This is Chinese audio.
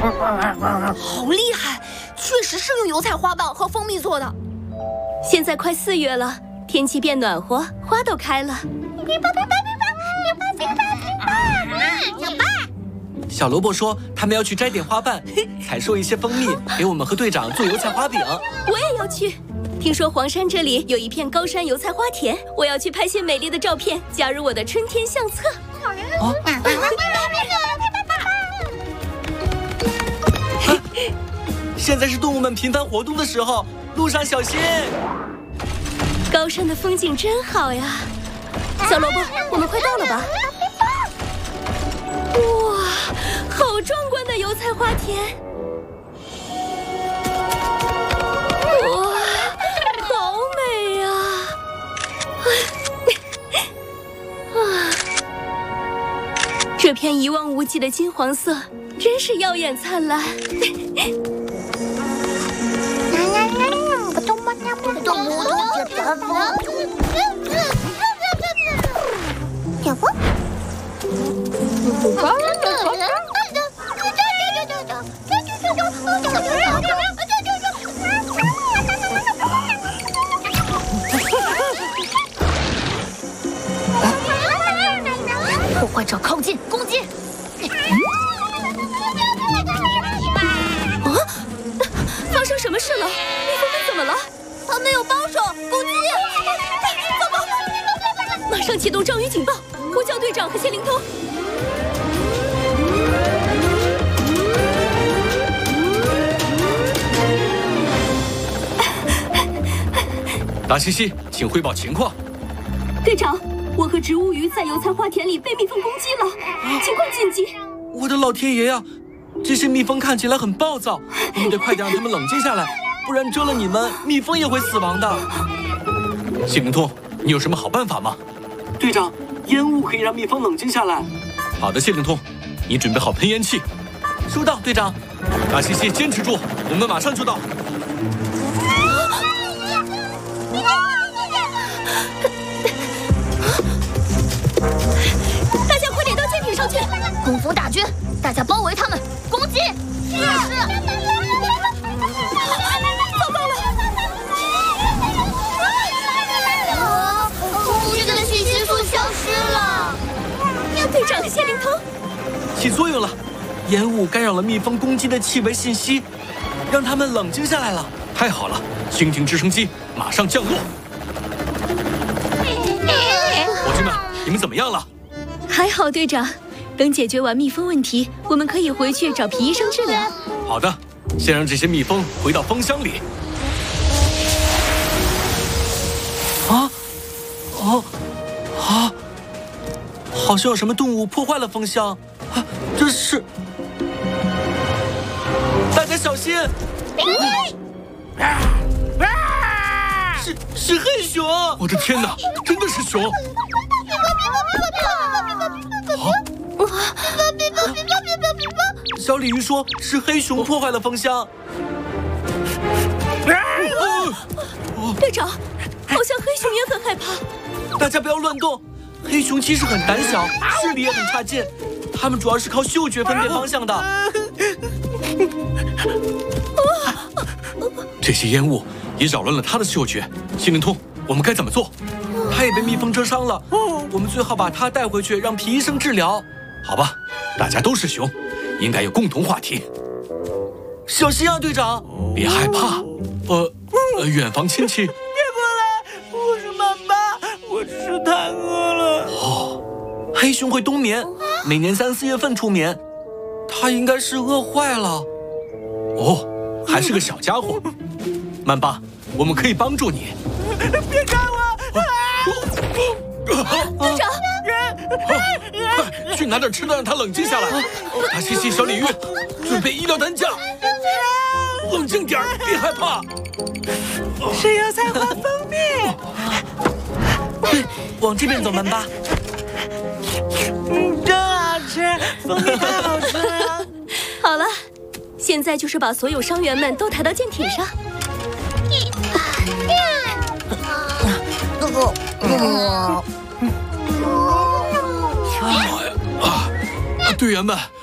好厉害，确实是用油菜花瓣和蜂蜜做的。 现在快4月了，天气变暖和，花都开了。 小萝卜说他们要去摘点花瓣，采收一些蜂蜜，给我们和队长做油菜花饼。 我也要去。听说黄山这里有一片高山油菜花田，我要去拍些美丽的照片，加入我的春天相册。 现在是动物们频繁活动的时候，路上小心！ 高山的风景真好呀，小萝卜，我们快到了吧？哇，好壮观的油菜花田！哇，好美呀！这片一望无际的金黄色，真是耀眼灿烂。 破坏者靠近，攻击！ 发生什么事了？蜜蜂们怎么了？ 他们有帮手，攻击！ 马上启动章鱼警报，呼叫队长和谢灵通。 达西西，请汇报情况。 队长，我和植物鱼在油菜花田里被蜜蜂攻击了，情况紧急。 我的老天爷呀！这些蜜蜂看起来很暴躁，我们得快点让它们冷静下来，不然蛰了你们，蜜蜂也会死亡的。谢灵通，你有什么好办法吗？队长，烟雾可以让蜜蜂冷静下来。好的，谢灵通，你准备好喷烟器。收到，队长。达西西，坚持住，我们马上就到。 大家快点到舰艇上去！ 工蜂大军，大家包围他们，攻击！是。 糟糕了！ 攻击的信息素消失了。 队长和谢灵通起作用了，烟雾干扰了蜜蜂攻击的气味信息，让它们冷静下来了。太好了，蜻蜓直升机马上降落。伙计们，你们怎么样了？ 还好，队长。等解决完蜜蜂问题，我们可以回去找皮医生治疗。 好的，先让这些蜜蜂回到蜂箱里。好像有什么动物破坏了蜂箱。这是……大家小心！是黑熊！我的天哪，真的是熊！小鲤鱼说是黑熊破坏了蜂箱。 队长，好像黑熊也很害怕。 大家不要乱动，黑熊其实很胆小，视力也很差劲，它们主要是靠嗅觉分辨方向的。这些烟雾也扰乱了它的嗅觉。谢灵通，我们该怎么做？它也被蜜蜂蛰伤了，我们最好把它带回去，让皮医生治疗。好吧，大家都是熊，应该有共同话题。小心啊，队长！别害怕。远房亲戚，别过来！我是曼巴，我只是太饿了。 黑熊会冬眠，每年3、4月份出眠，它应该是饿坏了。还是个小家伙。曼巴，我们可以帮助你。 别看我！ 队长， 快去拿点吃的，让它冷静下来。达西西，小鲤鱼，准备医疗担架。冷静点儿，别害怕。 是油菜花蜂蜜。 对，往这边走，曼巴。 真好吃，蜂蜜太好吃了。 好了，现在就是把所有伤员们都抬到舰艇上。 队员们，